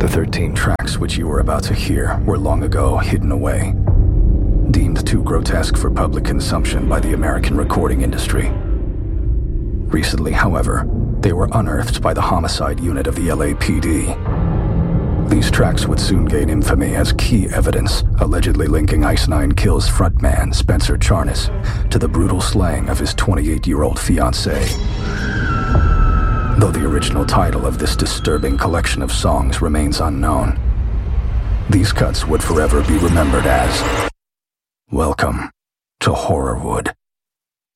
The 13 tracks which you were about to hear were long ago hidden away, deemed too grotesque for public consumption by the American recording industry. Recently, however, they were unearthed by the homicide unit of the LAPD. These tracks would soon gain infamy as key evidence allegedly linking Ice Nine Kills frontman Spencer Charnas to the brutal slaying of his 28-year-old fiancée. Though the original title of this disturbing collection of songs remains unknown, these cuts would forever be remembered as Welcome to Horrorwood.